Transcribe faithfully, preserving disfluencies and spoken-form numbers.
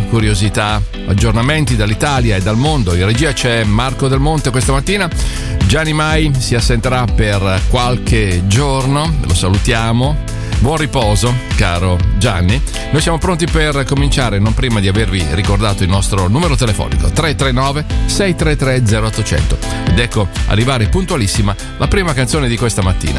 curiosità, aggiornamenti dall'Italia e dal mondo. In regia c'è Marco Del Monte questa mattina. Gianni Mai si assenterà per qualche giorno, lo salutiamo. Buon riposo, caro Gianni. Noi siamo pronti per cominciare, non prima di avervi ricordato il nostro numero telefonico tre tre nove sei tre tre zero otto zero zero. Ed ecco arrivare puntualissima la prima canzone di questa mattina.